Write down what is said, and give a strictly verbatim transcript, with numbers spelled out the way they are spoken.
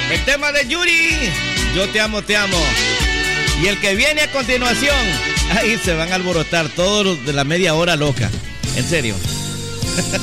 El tema de Yuri, Yo te amo, te amo. Y el que viene a continuación, ahí se van a alborotar todos los de la media hora loca. En serio.